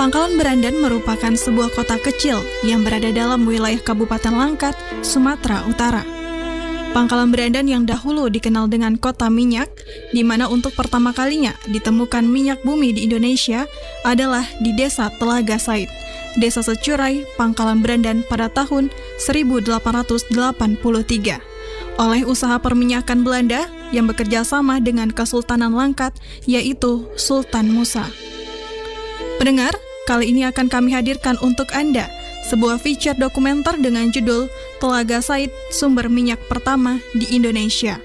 Pangkalan Berandan merupakan sebuah kota kecil yang berada dalam wilayah Kabupaten Langkat, Sumatera Utara. Pangkalan Berandan yang dahulu dikenal dengan kota minyak, di mana untuk pertama kalinya ditemukan minyak bumi di Indonesia adalah di Desa Telaga Said, Desa Securai, Pangkalan Berandan pada tahun 1883, oleh usaha perminyakan Belanda yang bekerja sama dengan Kesultanan Langkat, yaitu Sultan Musa. Pendengar, kali ini akan kami hadirkan untuk Anda sebuah feature dokumenter dengan judul Telaga Said, sumber minyak pertama di Indonesia.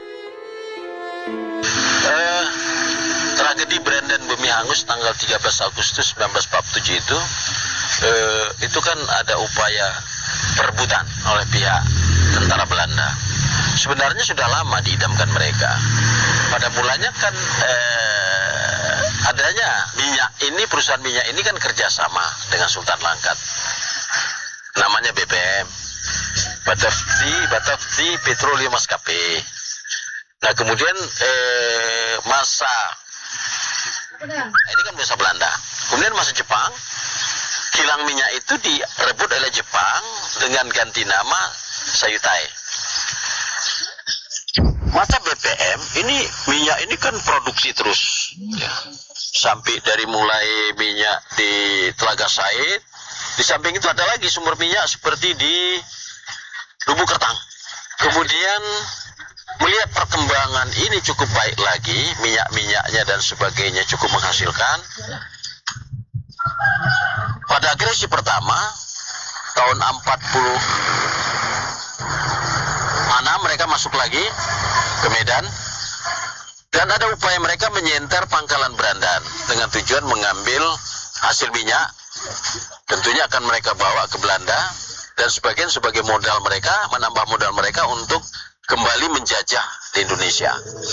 Tragedi Berandan Bumi Hangus tanggal 13 Agustus 1947 itu kan ada upaya perebutan oleh pihak tentara Belanda. Sebenarnya sudah lama diidamkan mereka. Pada mulanya kan adanya minyak ini, perusahaan minyak ini kan kerjasama dengan Sultan Langkat. Namanya BPM, Batavia Petroleum Maskapai. Nah kemudian ini kan masa Belanda. Kemudian masa Jepang, kilang minyak itu direbut oleh Jepang dengan ganti nama Sayutai. Masa BPM ini minyak ini kan produksi terus, ya. Sampai dari mulai minyak di Telaga Said, di samping itu ada lagi sumber minyak seperti di Lubuk Kertang. Kemudian melihat perkembangan ini cukup baik lagi, minyak-minyaknya dan sebagainya cukup menghasilkan. Pada agresi pertama tahun 46 mereka masuk lagi ke Medan. Dan ada upaya mereka menyenter Pangkalan Berandan dengan tujuan mengambil hasil minyak. Tentunya akan mereka bawa ke Belanda dan sebagian sebagai modal mereka, menambah modal mereka untuk kembali menjajah di Indonesia.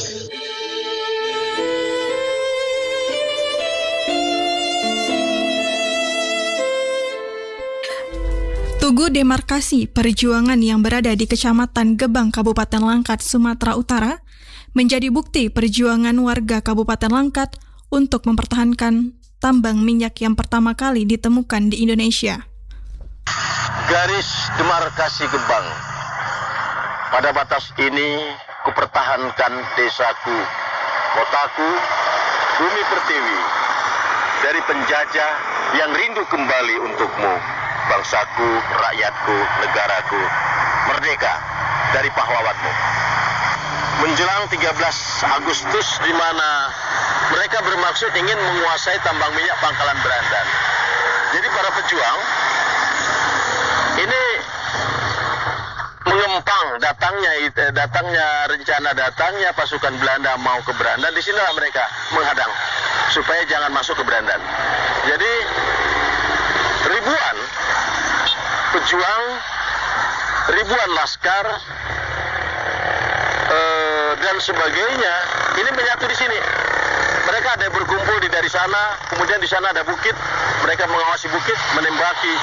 Tugu demarkasi perjuangan yang berada di Kecamatan Gebang, Kabupaten Langkat, Sumatera Utara, menjadi bukti perjuangan warga Kabupaten Langkat untuk mempertahankan tambang minyak yang pertama kali ditemukan di Indonesia. Garis demarkasi Gebang. Pada batas ini, kupertahankan desaku, kotaku, bumi pertiwi, dari penjajah yang rindu kembali untukmu, bangsaku, rakyatku, negaraku, merdeka dari pahlawanmu. Menjelang 13 Agustus di mana mereka bermaksud ingin menguasai tambang minyak Pangkalan Berandan. Jadi para pejuang ini mengempang datangnya pasukan Belanda mau ke Berandan. Di sinilah mereka menghadang supaya jangan masuk ke Berandan. Jadi ribuan pejuang, ribuan laskar dan sebagainya ini menyatu di sini. Mereka ada yang berkumpul dari sana, kemudian di sana ada bukit, mereka mengawasi bukit, menembaki.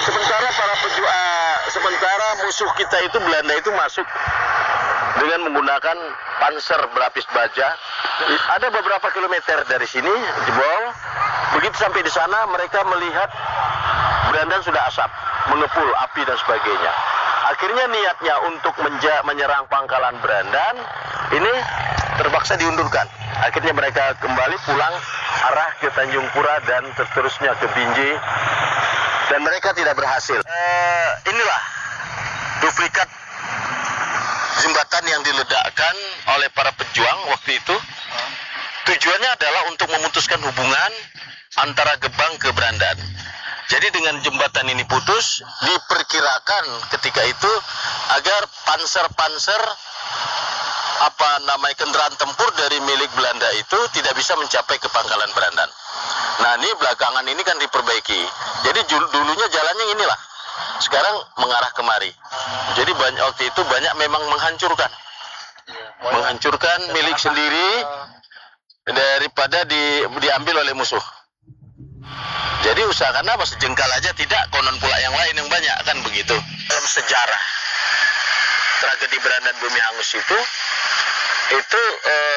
Sementara musuh kita itu Belanda itu masuk dengan menggunakan panser berlapis baja. Ada beberapa kilometer dari sini jebol. Begitu sampai di sana mereka melihat Berandan sudah asap, mengepul api dan sebagainya. Akhirnya niatnya untuk menyerang Pangkalan Berandan ini terpaksa diundurkan. Akhirnya mereka kembali pulang arah ke Tanjung Pura dan seterusnya ke Binjai. Dan mereka tidak berhasil. Inilah duplikat jembatan yang diledakkan oleh para pejuang waktu itu. Tujuannya adalah untuk memutuskan hubungan antara Gebang ke Berandan. Jadi dengan jembatan ini putus, diperkirakan ketika itu agar panser-panser kendaraan tempur dari milik Belanda itu tidak bisa mencapai ke Pangkalan Berandan. Nah ini belakangan ini kan diperbaiki. Jadi dulunya jalannya inilah. Sekarang mengarah kemari. Jadi waktu itu banyak memang menghancurkan milik sendiri daripada diambil oleh musuh. Jadi usahakan apa, sejengkal aja tidak, konon pula yang lain yang banyak, kan begitu. Dalam sejarah tragedi Berandan Bumi Hangus itu